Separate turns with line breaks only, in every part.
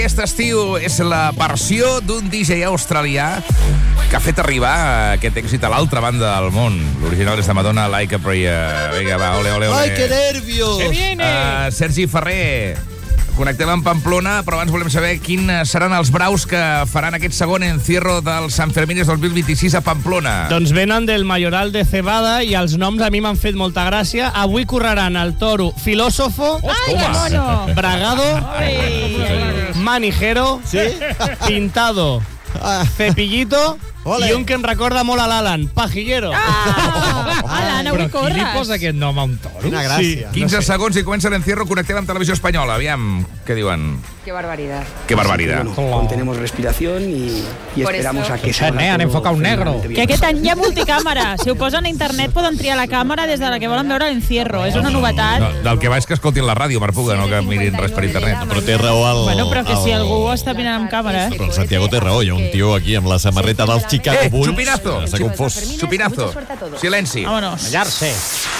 Aquest estiu és la versió d'un DJ australià que ha fet arribar aquest èxit a l'altra banda del món. L'original és de Madonna, Like a Prayer. Vinga, va, ole, ole, ole.
Ai, que nervios!
Se viene!
Sergi Ferrer, connectem amb Pamplona, però abans volem saber quins seran els braus que faran aquest segon encierro del Sant Fermines 2026 a Pamplona.
Doncs venen del Mayoral de Cebada i els noms a mi m'han fet molta gràcia. Avui correran el toro Filósofo,
¡Ay, qué mono!
Bragado, Manijero, Pintado, Cepillito i un que em recorda molt a l'Alan, Pajillero.
Alan, avui corres.
Qui li posa aquest nom a un toro?
Quina gràcia.
15 segons i comença l'encierro. Connectem amb Televisió Espanyola. Aviam, què diuen?
Qué barbaridad.
Qué barbaridad.
Bueno, contenemos respiración y
Por
esperamos
eso.
a que salga
han
todo
enfocado un negro.
fenomenalmente bien.
Que aquest any hi ha multicàmera. Si ho posen a internet poden triar la càmera des de la que volen veure l'encierro. És una novetat.
No, del que va és que escoltin la ràdio, Marpuga, no que mirin res per internet.
Però té raó el...
Bueno, però que si algú està mirant amb càmera,
Però el Santiago té raó, hi ha un tio aquí amb la samarreta dels Chicago Bulls.
Chupinazo!
S'ha confós.
Chupinazo. Silenci.
vámonos.
Callarse.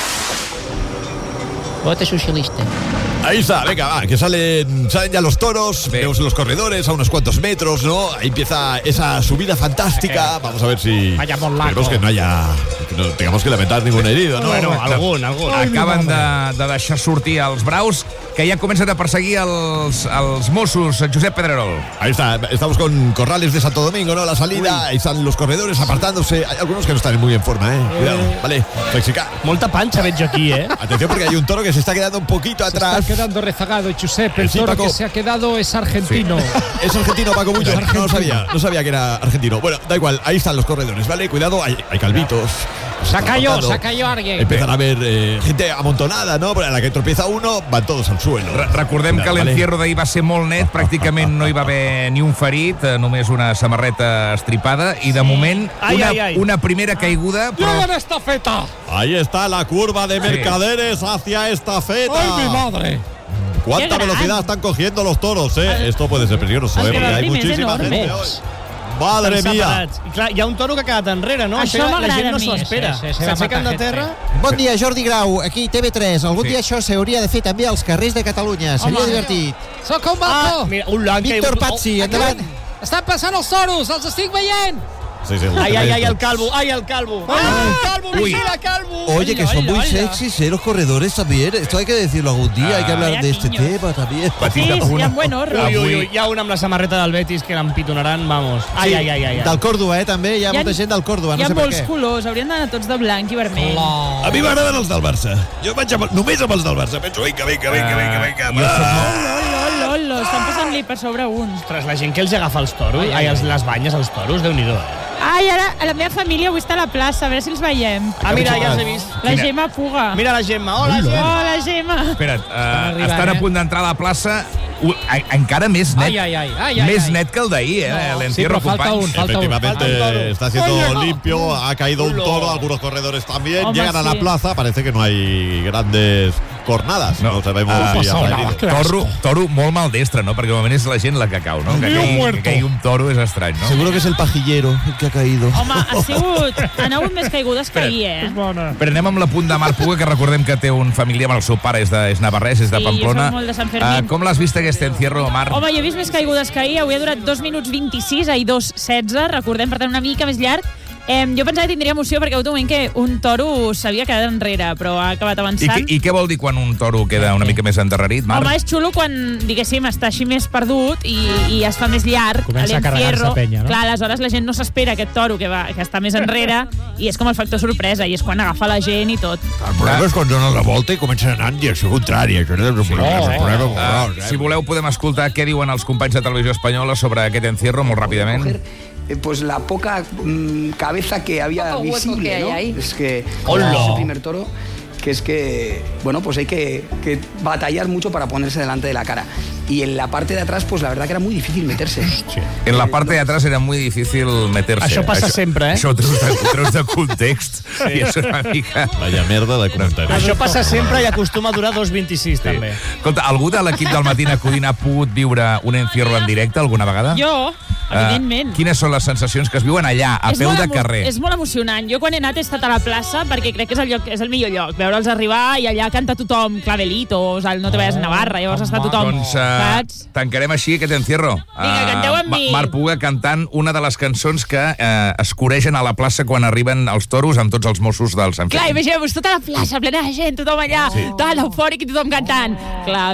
Vote socialista.
Ahí está, venga, va, que salen ya los toros, vemos los corredores a unos cuantos metros, ¿no? Ahí empieza esa subida fantástica. Vamos a ver si...
Vaya morlaco.
Esperemos que no tengamos que lamentar ningún herido, ¿no?
Bueno, algun.
Acaben de deixar sortir els braus, que ja comencen a perseguir els Mossos. Josep Pedrerol.
Ahí está, estamos con Corrales de Santo Domingo, ¿no? La salida, ahí están los corredores apartándose. Hay algunos que no están muy en forma, ¿eh? Cuidado, vale, flexicar.
Molta panxa veig aquí,
Atención porque hay un toro que se está quedando un poquito atrás.
Está quedando rezagado, Giuseppe. El
Sí,
toro
Paco.
que se ha quedado es argentino.
Es argentino, Paco Bullo. No sabía que era argentino. Bueno, da igual, ahí están los corredores, ¿vale? Cuidado, hay calvitos.
Se ha caído alguien.
Empiezan a ver gente amontonada, ¿no? Pero a la que tropieza uno, van todos al suelo.
Recordem que
Vale.
l'encierro d'ahir va ser molt net, pràcticament no hi va haver ni un ferit, només una samarreta estripada, i de moment una primera caiguda, però...
¡Llevan esta feta!
Ahí está la curva de mercaderes hacia esta feta.
¡Ay, mi madre!
¿Cuánta
¡Qué gran!
velocidad están cogiendo los toros, eh? Esto puede ser peligroso,
El
porque
que va
hay
primer és
muchísima
enorme.
gente hoy. Madre mía.
I clar, hi ha un toro que ha quedat enrere, no?
Això
la
m'agrada
gent no
a mi.
s'ho espera.
Sí, va
S'aixequen
matar
de terra...
Bon dia, Jordi Grau, aquí TV3. Algun
Sí.
dia això s'hauria de fer també als carrers de Catalunya. Seria divertit.
Soc un balcó!
Mira, un l'han
Víctor Pazzi, endavant.
Estan passant els toros, els estic veient!
Sí,
Ai, el calvo, el calvo. Vigila, calvo.
Oye, que son muy sexys, los corredores también. Esto hay que decirlo algún día, hay que hablar
Vaya
de este
niños.
tema también.
Sí, hi ha buen horror.
Ui, hi ha un amb la samarreta del Betis que l'empitonaran, vamos. Ai.
Del Córdoba, també. Hi ha molta gent del Córdoba,
Hi
no
ha
sé per
molts
què.
colors, haurien d'anar tots de blanc i vermell.
A mi m'agraden els del Barça. Jo vaig només amb els del Barça. Penso, vinga.
Lolo, estan passant-li per sobre uns.
Ostres, la gent que els agafa els toros, les banyes als toros, Déu-n'hi-do.
Ai, ara la meva família avui està a la plaça, a veure si els veiem.
Ah, mira, ja els he vist.
La Gemma Puga.
Mira la Gemma, hola, Gemma.
Hola, Gemma.
Espera't,
arribant,
estan a punt d'entrar a la plaça, encara més net.
Ai.
Més net que el d'ahir, l'encierro,
Sí, però falta
companys.
un, falta un.
Efectivamente, está siendo limpio, ha caído un toro, algunos corredores también.
Hombre,
Llegan a la
sí.
plaza, parece que no hay grandes cornadas. No sabemos si habrá herido.
Toro molt maldestre, no? Perquè normalment és la gent la que cau, no? Que caigui un toro és estrany, no?
Seguro que es el pajillero el que ha caído.
Home, han hagut més caigudes que ahir,
Però anem amb l'apunt de Marc Puga, que recordem que té un familiar, el seu pare és navarrès, és de
Sí,
Pamplona.
som molt de Sant Fermín.
Com l'has vist aquest encierro, Marc?
Home, jo he vist més caigudes que ahir. Avui ha durat 2 minuts 26, ahir 2:16, recordem, per tant, una mica més llarg. Jo pensava que tindria emoció perquè hi ha hagut un moment que un toro s'havia quedat enrere, però ha acabat avançant.
I què vol dir quan un toro queda una mica més endarrerit, Marc?
Home, és xulo quan, diguéssim, està així més perdut i es fa més llarg
Comença a
l'encierro.
carregar-se penya, no?
Clar, aleshores la gent no s'espera aquest toro que està més enrere i és com el factor sorpresa i és quan agafa la gent i tot.
El problema és quan donen la volta i comencen anant i això contrari. Això és un problema.
Si voleu, podem escoltar què diuen els companys de Televisió Espanyola sobre aquest encierro, molt ràpidament.
Pues la poca cabeza que había
Poco hueco
visible,
que hay
¿no?
ahí.
Es que
¡Hola!
ese primer toro, que es que, bueno, pues hay que batallar mucho para ponerse delante de la cara. Y en la parte de atrás, pues la verdad que era muy difícil meterse.
En la parte de atrás era muy difícil meterse.
Això passa sempre,
Això ho treus de context. I és una mica...
Vaya merda de comentari.
Això passa sempre i acostuma a durar 2:26, també.
Escolta, algú de l'equip del Matina Codina ha pogut viure un encierro en directe alguna vegada?
Jo, evidentment.
Quines són les sensacions que es viuen allà, a peu de carrer?
És molt emocionant. Jo quan he anat he estat a la plaça perquè crec que és el millor lloc. Veure'ls arribar i allà canta tothom clavelitos, el No te vayas a Navarra, llavors està tothom saps?
Tancarem així aquest encierro.
Vinga, canteu amb mi.
Marc Puga cantant una de les cançons que es coregen a la plaça quan arriben els toros amb tots els Mossos del Sant
Clar,
Fermín.
imagineu-vos tota la plaça plena de gent, tothom allà, tan eufòric i tothom cantant. Clar,